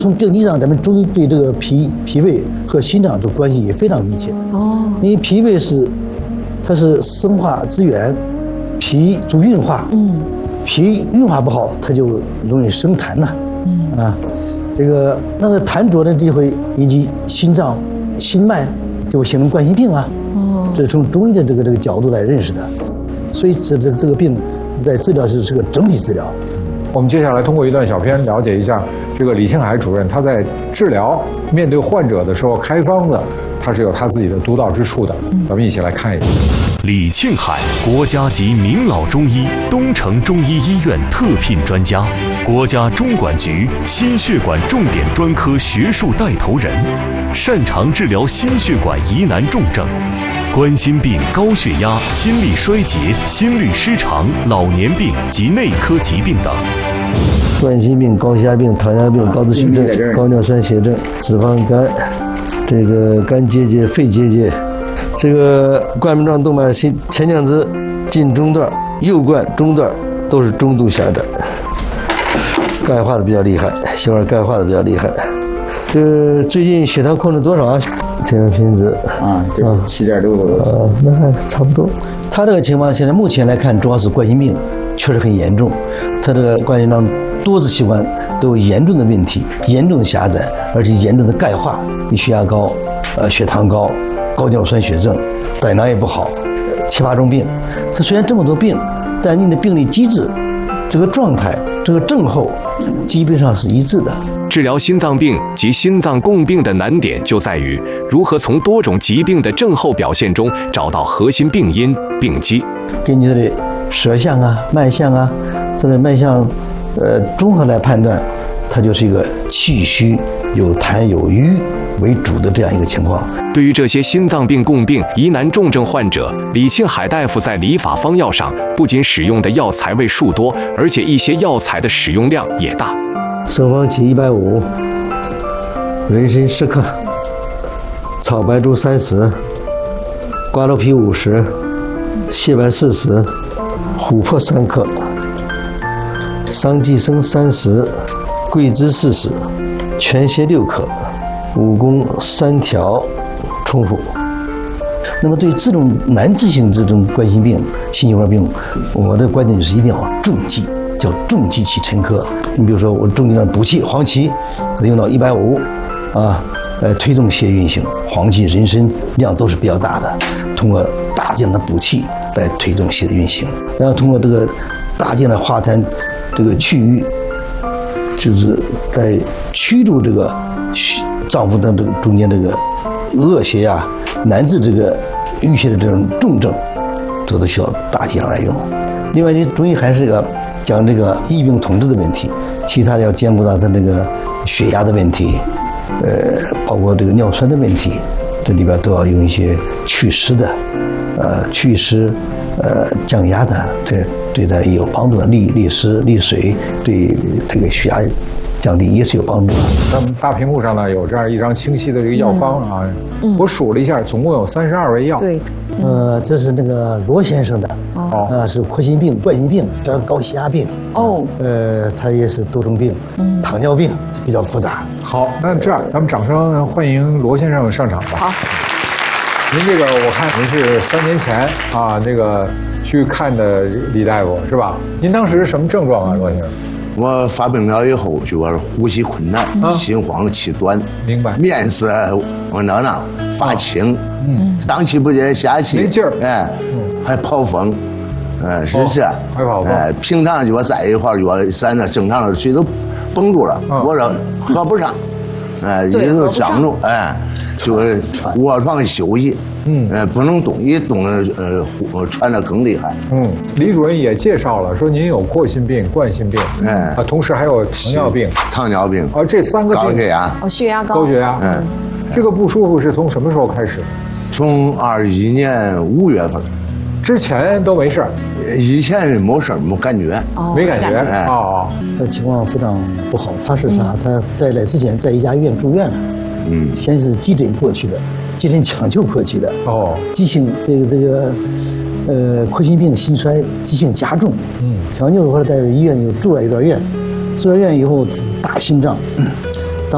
从病理上，咱们中医对这个脾胃和心脏的关系也非常密切。因为脾胃它是生化之源，脾主运化。脾运化不好，它就容易生痰呐。那个痰浊呢，就会引起心脏、心脉就会形成冠心病啊。这是从中医的这个角度来认识的。所以这个病在治疗是个整体治疗。 我们接下来通过一段小片了解一下这个李庆海主任，他在治疗面对患者的时候开方子，他是有他自己的独到之处的。咱们一起来看一下。 李庆海，国家级名老中医，东城中医医院特聘专家，国家中管局心血管重点专科学术带头人，擅长治疗心血管疑难重症。冠心病、高血压、心力衰竭、心律失常、老年病及内科疾病等。 冠心病、高血压病、糖尿病、高脂血症、高尿酸血症、脂肪肝，这个肝结节、肺结节，这个冠冕状动脉前腔支近中段、右冠中段都是中度狭窄，钙化的比较厉害，血管钙化的比较厉害。最近血糖控制多少啊？这个品质 7.6多。 那还差不多。他这个情况现在目前来看，主要是冠心病确实很严重，他这个冠心脏多支器官都有严重的问题，严重的狭窄，而且严重的钙化，血压高，血糖高，高尿酸血症，胆囊也不好，7、8种病。它虽然这么多病，但你的病理机制、这个状态、这个症候基本上是一致的。 治疗心脏病及心脏共病的难点就在于如何从多种疾病的症候表现中找到核心病因、病机。 根据这舌象啊、脉象啊，这个脉象综合来判断，它就是一个气虚、有痰有瘀为主的这样一个情况。 对于这些心脏病共病疑难重症患者，李庆海大夫在理法方药上不仅使用的药材为数多，而且一些药材的使用量也大。 生黄芪150，人参10克，草白术30，瓜蒌皮50，蟹白40，琥珀3克，桑寄生30，桂枝40，全蝎6克，武功3条，冲服。那么对于这种难治性这种冠心病、心血管病，我的观点就是一定要重剂，叫重剂起沉疴。你比如说我重剂量补气，黄芪可能用到150来推动血液运行，黄芪、人参量都是比较大的，通过大剂量的补气来推动血液运行，然后通过这个大剂量的化痰这个去瘀，就是在驱逐这个脏腑的这个中间这个恶邪啊，难治这个淤血的这种重症，这都需要大剂量来用。另外，中医还是讲这个疫病统治的问题，其他的要兼顾到它这个血压的问题，包括这个尿酸的问题，这里边都要用一些祛湿的，祛湿，降压的，对它也有帮助的，利湿利水，对这个血压降低也是有帮助的。 咱们大屏幕上呢有这样一张清晰的这个药方啊，我数了一下，总共有32味药。 对， 这是那个罗先生的，是冠心病、冠心病，还有高血压病。他也是多种病，糖尿病比较复杂。 好，那这样咱们掌声欢迎罗先生上场吧。 好， 您这个我看您是3年前这个去看的李大夫是吧？您当时是什么症状啊，罗先生？ 我发病了以后，就是呼吸困难，心慌气短， 明白？ 面色发青，上气不接下气， 没劲儿， 还跑风，是这， 还跑风， 平常就在一块儿，药散的正常的水都绷住了，我这合不上，人都张住，就是卧床休息。不能动，一动传的更厉害。 李主任也介绍了，说您有冠心病、冠心病，同时还有糖尿病，这3个病， 高血压， 血压高， 高血压，这个不舒服是从什么时候开始？ 从21年5月份， 之前都没事， 以前没事没感觉， 没感觉， 他情况非常不好，他是啥？他在来之前在一家医院住院了，先是急诊过去的。急诊抢救过去的急性冠心病心衰急性加重，抢救的话在医院又住了一段院，住了院以后大心脏